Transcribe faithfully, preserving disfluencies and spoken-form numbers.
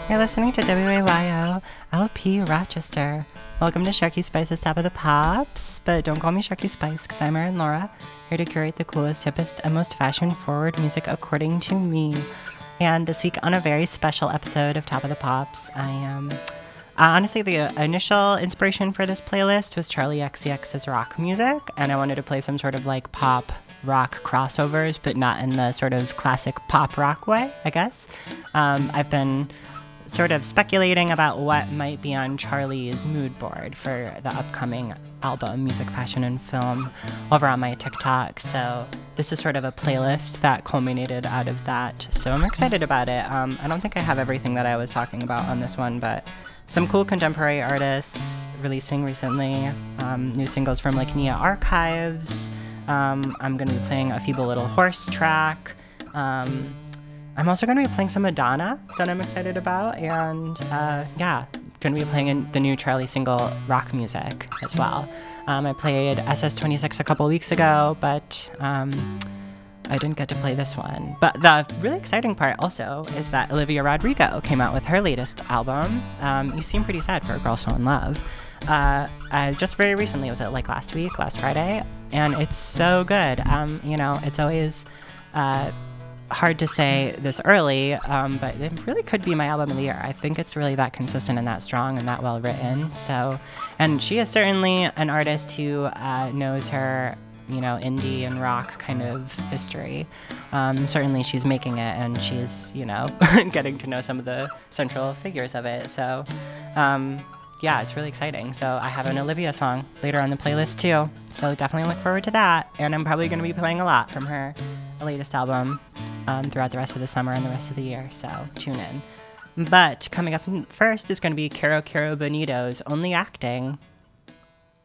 You're listening to W A Y O L P Rochester. Welcome to Sharky Spice's Top of the Pops, but don't call me Sharky Spice because I'm Erin Laura, here to curate the coolest, hippest, and most fashion-forward music according to me. And this week on a very special episode of Top of the Pops, I am... Uh, honestly, the initial inspiration for this playlist was Charli X C X's rock music, and I wanted to play some sort of like pop rock crossovers, but not in the sort of classic pop rock way, I guess. Um, I've been sort of speculating about what might be on Charli's mood board for the upcoming album, Music, Fashion, and Film, over on my TikTok. So this is sort of a playlist that culminated out of that. So I'm excited about it. Um, I don't think I have everything that I was talking about on this one, but some cool contemporary artists releasing recently. Um, new singles from like Nia Archives. Um, I'm going to be playing a Feeble Little Horse track. Um, I'm also going to be playing some Madonna that I'm excited about. And uh, yeah, going to be playing in the new Charli single, Rock Music, as well. Um, I played S S twenty-six a couple weeks ago, but um, I didn't get to play this one. But the really exciting part also is that Olivia Rodrigo came out with her latest album. Um, you seem pretty sad for a girl so in love. Uh, uh, just very recently, was it like last week, last Friday? And it's so good. Um, you know, it's always uh, hard to say this early, um, but it really could be my album of the year. I think it's really that consistent and that strong and that well written. So, and she is certainly an artist who uh, knows her, you know, indie and rock kind of history. Um, certainly she's making it, and she's, you know, getting to know some of the central figures of it. So, um, yeah, it's really exciting. So I have an Olivia song later on the playlist too. So definitely look forward to that. And I'm probably going to be playing a lot from her latest album um, throughout the rest of the summer and the rest of the year. So tune in. But coming up first is going to be Caro Caro Bonito's Only Acting